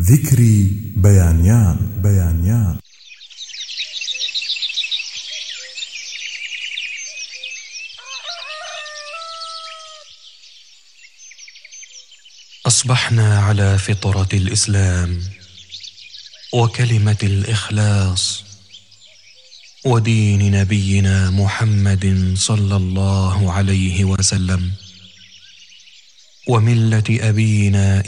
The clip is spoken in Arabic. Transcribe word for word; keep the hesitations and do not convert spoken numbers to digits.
ذكري بيانيان بيانيان. أصبحنا على فطرة الإسلام وكلمة الإخلاص ودين نبينا محمد صلى الله عليه وسلم وملة أبينا